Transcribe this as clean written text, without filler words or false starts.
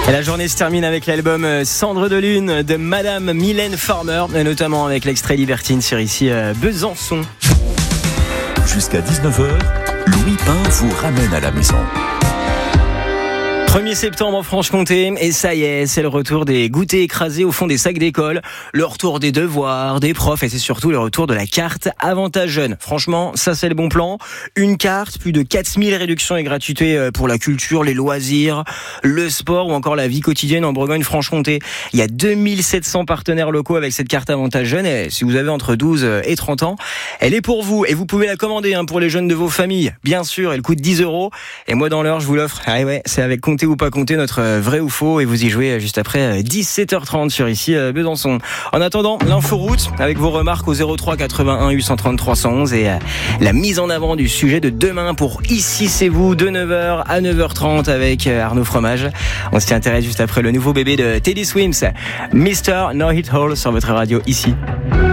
Et la journée se termine avec l'album Cendre de Lune de Madame Mylène Farmer, et notamment avec l'extrait Libertine sur ici Besançon. Jusqu'à 19h, Louis Pain vous ramène à la maison. 1er septembre en Franche-Comté, et ça y est, c'est le retour des goûters écrasés au fond des sacs d'école, le retour des devoirs, des profs, et c'est surtout le retour de la carte Avantage Jeune. Franchement, ça c'est le bon plan. Une carte, plus de 4000 réductions et gratuités pour la culture, les loisirs, le sport ou encore la vie quotidienne en Bourgogne-Franche-Comté. Il y a 2700 partenaires locaux avec cette carte Avantage Jeune, et si vous avez entre 12 et 30 ans, elle est pour vous, et vous pouvez la commander pour les jeunes de vos familles. Bien sûr, elle coûte 10 €, et moi dans l'heure je vous l'offre. Ah ouais, c'est avec Compter ou pas compter, notre vrai ou faux, et vous y jouez juste après 17h30 sur ici Besançon. En attendant, l'inforoute avec vos remarques au 03 81 833 111 et la mise en avant du sujet de demain pour Ici c'est vous de 9h à 9h30 avec Arnaud Fromage. On s'y intéresse juste après le nouveau bébé de Teddy Swims, Mr. No Hit Hole sur votre radio ici.